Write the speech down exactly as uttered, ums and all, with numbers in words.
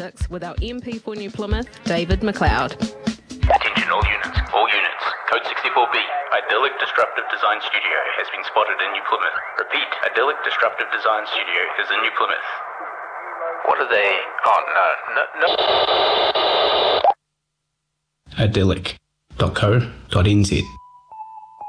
Linux with our M P for New Plymouth, David McLeod. Attention all units, all units. Code sixty-four B, Idyllic Disruptive Design Studio has been spotted in New Plymouth. Repeat, Idyllic Disruptive Design Studio is in New Plymouth. What are they? Oh, no, no, no. idyllic dot co dot n z